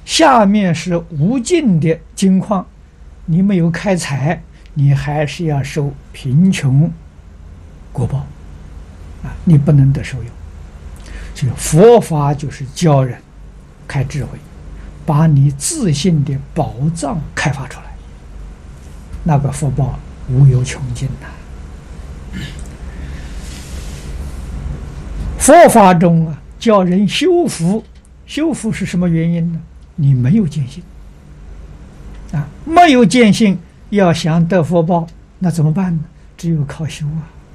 下面是无尽的金矿，你没有开采，你还是要受贫穷果报啊，你不能得受用。所以佛法就是教人开智慧，把你自信的宝藏开发出来，那个福报无有穷尽呐。佛法中啊，教人修福，修福是什么原因呢？你没有见性啊，没有见性，要想得福报，那怎么办呢？只有靠修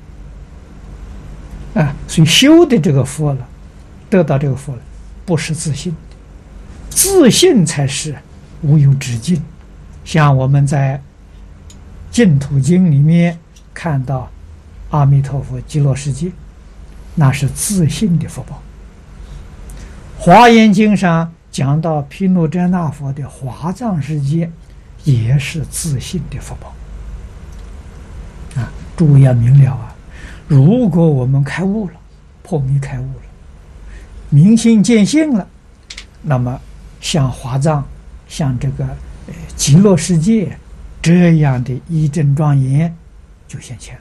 啊！所以修的这个福了，得到这个福了，不是自信的，自信才是无有止境。像我们在净土经里面看到阿弥陀佛极乐世界，那是自信的福报。华严经上讲到毗卢遮那佛的华藏世界，也是自信的福报啊！诸位要明了啊！如果我们开悟了，破迷开悟了，明心见性了，那么像华藏，像这个极乐世界这样的一真庄严就现前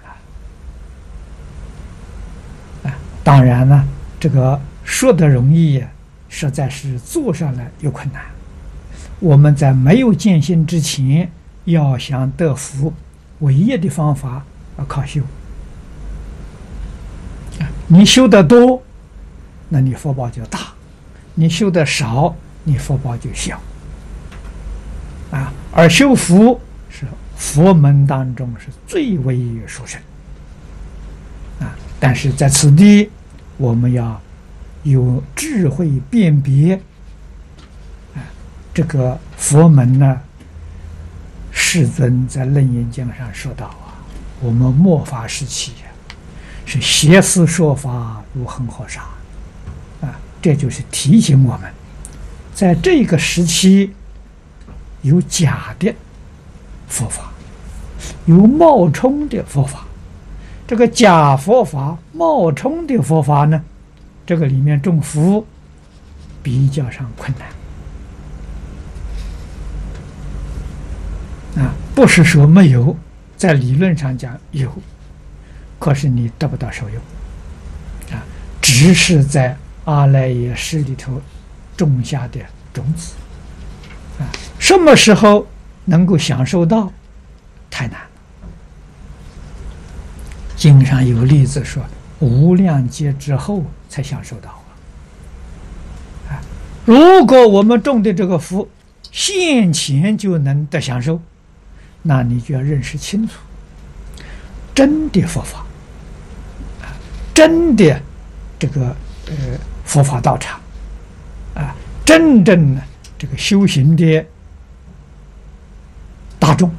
了啊！当然了，这个说的容易呀，实在是做上来有困难。我们在没有见性之前，要想得福，唯一的方法要靠修。你修得多，那你福报就大；你修得少，你福报就小。啊，而修福是佛门当中是最为殊胜。啊，但是在此地，我们要有智慧辨别。啊，这个佛门呢，世尊在《楞严经》上说到啊，我们末法时期是邪思说法如恒河沙啊，这就是提醒我们，在这个时期有假的佛法，有冒充的佛法。这个假佛法、冒充的佛法呢，这个里面种福比较上困难啊，不是说没有，在理论上讲有，可是你得不到受用啊，只是在阿赖耶识里头种下的种子啊，什么时候能够享受到，太难了。经上有例子说，无量劫之后才享受到啊。如果我们种的这个福现前就能得享受，那你就要认识清楚，真的佛法啊，真的这个佛法道场啊，真正的这个修行的大众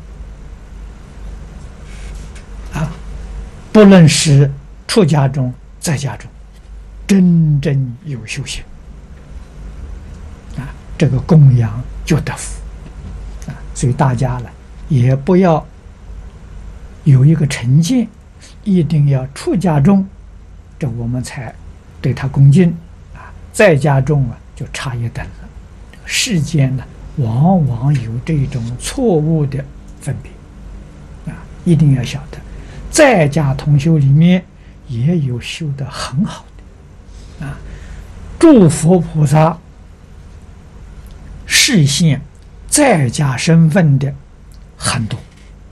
啊，不论是出家中在家中，真正有修行啊，这个供养就得福啊。所以大家呢，也不要有一个成见，一定要出家中，这我们才对他恭敬啊。在家中啊，就差一等了。世间呢，往往有这种错误的分别啊，一定要晓得，在家同修里面也有修得很好的啊。诸佛菩萨示现在家身份的很多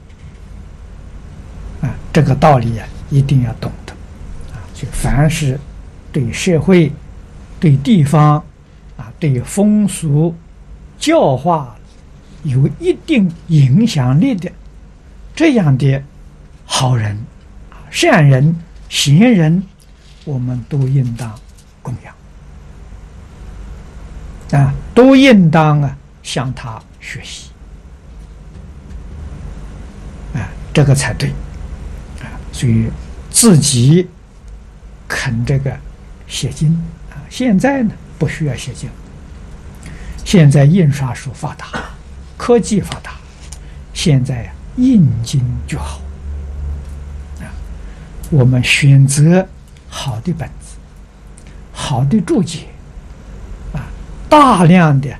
啊，这个道理啊，一定要懂得啊。就凡是对社会、对地方啊、对风俗教化有一定影响力的这样的好人、善人、贤人，我们都应当供养啊，都应当啊向他学习啊，这个才对啊。所以自己肯这个写经啊，现在呢不需要写经，现在印刷术发达，科技发达，现在印经就好啊。我们选择好的本子，好的注解啊，大量的